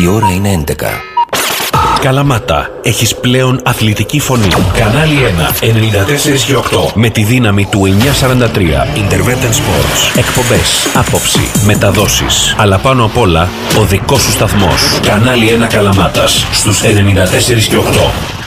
Η ώρα είναι 11. Καλαμάτα, έχεις πλέον αθλητική φωνή. Κανάλι 1, 94 και 8. Με τη δύναμη του 943. Intervention Sports. Εκπομπές, άποψη, μεταδόσεις. Αλλά πάνω απ' όλα, ο δικός σου σταθμός. Κανάλι 1 Καλαμάτας, στους 94 και 8.